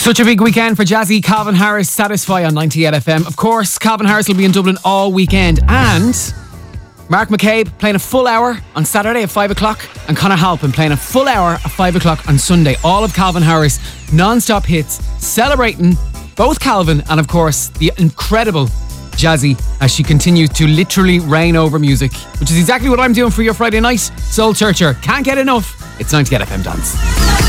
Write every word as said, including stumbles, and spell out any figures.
Such a big weekend for Jazzy. Calvin Harris, Satisfy on ninety-eight F M. Of course, Calvin Harris will be in Dublin all weekend. And Mark McCabe playing a full hour on Saturday at five o'clock. And Conor Halpin playing a full hour at five o'clock on Sunday. All of Calvin Harris non-stop hits, celebrating both Calvin and, of course, the incredible Jazzy as she continues to literally reign over music, which is exactly what I'm doing for your Friday night. Soul Churcher. Can't get enough. It's ninety-eight F M Dance.